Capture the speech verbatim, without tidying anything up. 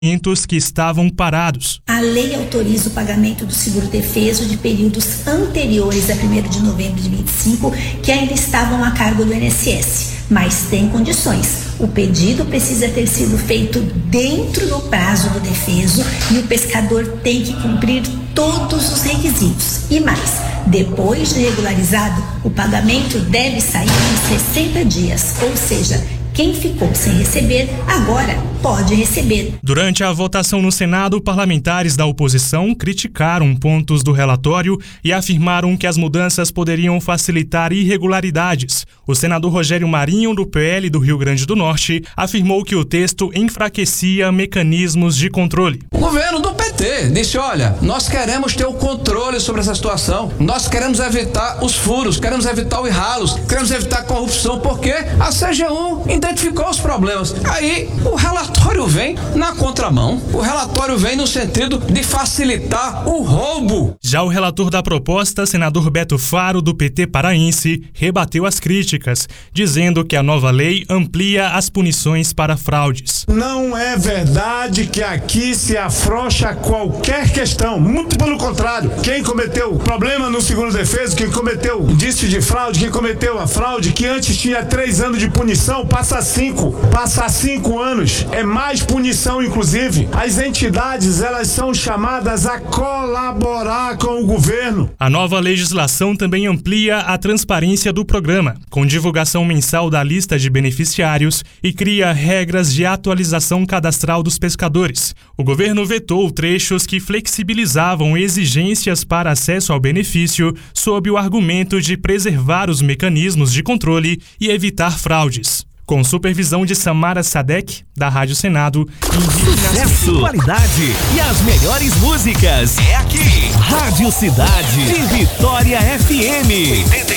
que estavam parados. A lei autoriza o pagamento do seguro-defeso de períodos anteriores a primeiro de novembro de vinte e cinco, que ainda estavam a cargo do I N S S, mas tem condições. O pedido precisa ter sido feito dentro do prazo do defeso e o pescador tem que cumprir todos os requisitos. E mais, depois de regularizado, o pagamento deve sair em sessenta dias, ou seja, quem ficou sem receber, agora pode receber. Durante a votação no Senado, parlamentares da oposição criticaram pontos do relatório e afirmaram que as mudanças poderiam facilitar irregularidades. O senador Rogério Marinho, do P L do Rio Grande do Norte, afirmou que o texto enfraquecia mecanismos de controle. O governo do P T disse, olha, nós queremos ter o controle sobre essa situação, nós queremos evitar os furos, queremos evitar os ralos, queremos evitar a corrupção, porque a C G U identificou os problemas. Aí o relatório vem na contramão, o relatório vem no sentido de facilitar o roubo. Já o relator da proposta, senador Beto Faro, do P T paraense, rebateu as críticas, dizendo que a nova lei amplia as punições para fraudes. Não é verdade que aqui se afrouxa qualquer questão, muito pelo contrário. Quem cometeu problema no segundo defeso, quem cometeu indício de fraude, quem cometeu a fraude, que antes tinha três anos de punição, passa a cinco, passa a cinco anos, é mais punição inclusive. As entidades, elas são chamadas a colaborar com o governo. A nova legislação também amplia a transparência do programa, com divulgação mensal da lista de beneficiários e cria regras de atualização cadastral dos pescadores. O governo vetou trechos que flexibilizavam exigências para acesso ao benefício sob o argumento de preservar os mecanismos de controle e evitar fraudes. Com supervisão de Samara Sadek, da Rádio Senado. Sucesso, qualidade e as melhores músicas. É aqui. Rádio Cidade de Vitória F M.